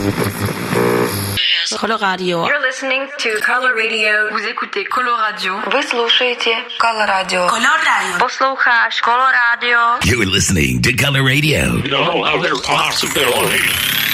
Coloradio. You're listening to Color Radio. Vous écoutez Coloradio. Вы слушаете Color Radio. Color Radio. Послушаешь Color Radio. You're listening to Color Radio. No other possibility.